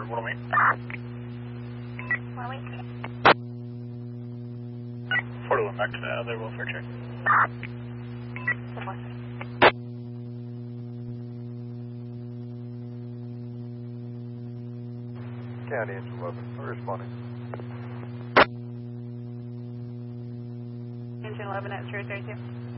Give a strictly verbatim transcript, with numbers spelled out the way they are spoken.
for one oh eight. one oh eight. forty-one back to the other welfare check. County engine eleven, responding. Engine eleven at zero zero two.